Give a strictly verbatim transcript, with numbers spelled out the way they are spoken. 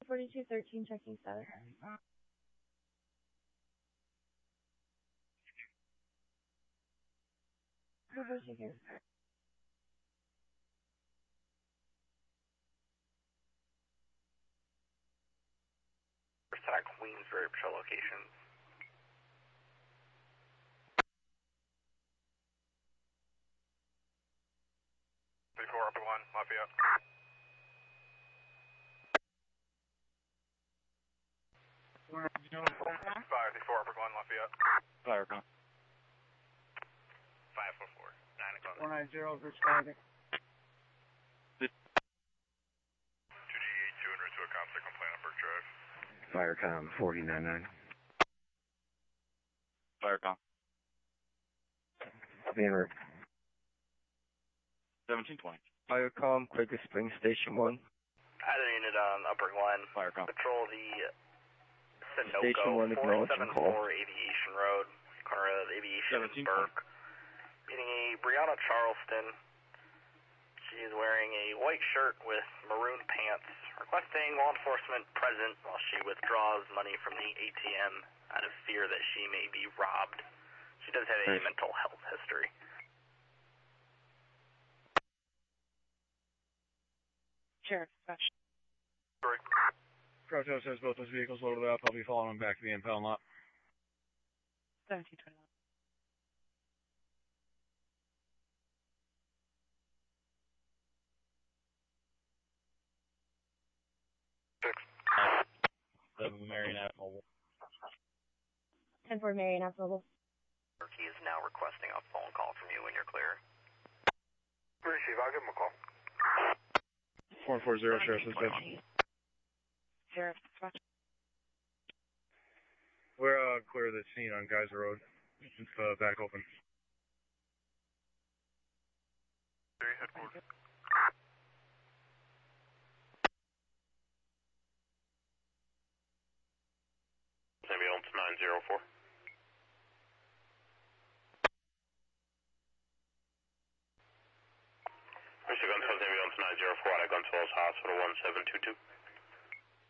forty-two thirteen, checking status. forty-two here. At Queensbury Patrol location. thirty-four up at one, Lafayette. five, thirty-four up at one, Lafayette. Fire con. five four four, nine o'clock. four nine zero, responding. two G eight two hundred to a conflict complaint on Burke Drive. Firecom forty-nine nine. Firecom. Van Rip. seventeen twenty. Firecom, Quaker Spring Station one. Either unit on Upper Glen. Firecom. Patrol the Station Sunoco one, four acknowledge seven and call. four Aviation Road, corner of Aviation and seventeen Burke. Meeting a Brianna Charleston. She is wearing a white shirt with maroon pants, requesting law enforcement present while she withdraws money from the A T M out of fear that she may be robbed. She does have a Right. mental health history. Sheriff, dispatch. Proto says both those vehicles loaded up. I'll be following them back to the impound lot. seventeen twenty-one. The Marion Ave Mobile. ten four Marion Ave Mobile. He is now requesting a phone call from you when you're clear. Receive, I'll give him a call. four four zero, Sheriff Dispatch. Sheriff, dispatch. We're uh, clear of the scene on Geyser Road. It's uh, back open. Three headquarters. Ambulance nine zero four. Mister Gunswell's ambulance nine zero four out of Gunswell's Hospital one seven two two.